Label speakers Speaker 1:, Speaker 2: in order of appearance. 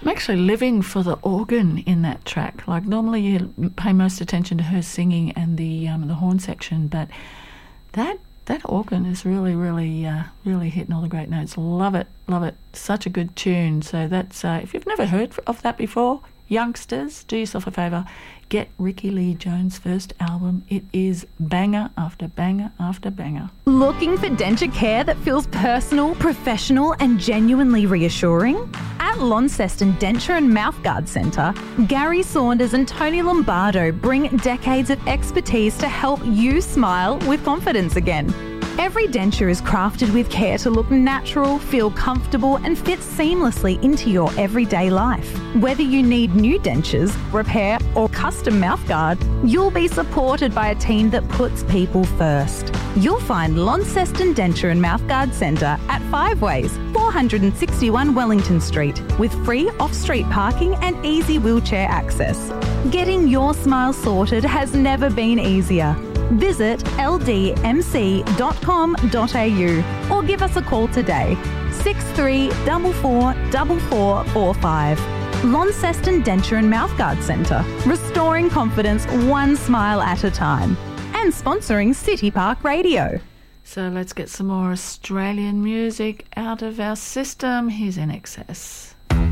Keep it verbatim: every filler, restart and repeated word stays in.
Speaker 1: I'm actually living for the organ in that track. Like normally you pay most attention to her singing and the um, the horn section, but that that organ is really, really, uh, really hitting all the great notes. Love it, love it. Such a good tune. So that's uh, if you've never heard of that before, youngsters, do yourself a favour. Get Rickie Lee Jones' first album. It is banger after banger after banger.
Speaker 2: Looking for denture care that feels personal, professional and genuinely reassuring? At Launceston Denture and Mouthguard Centre, Gary Saunders and Tony Lombardo bring decades of expertise to help you smile with confidence again. Every denture is crafted with care to look natural, feel comfortable and fit seamlessly into your everyday life. Whether you need new dentures, repair or custom mouthguard, you'll be supported by a team that puts people first. You'll find Launceston Denture and Mouthguard Centre at Five Ways, four sixty-one Wellington Street, with free off-street parking and easy wheelchair access. Getting your smile sorted has never been easier. Visit l d m c dot com dot a u or give us a call today, six three four four four four four five. Launceston Denture and Mouthguard Centre, restoring confidence one smile at a time. And sponsoring City Park Radio.
Speaker 1: So let's get some more Australian music out of our system. Here's In Excess.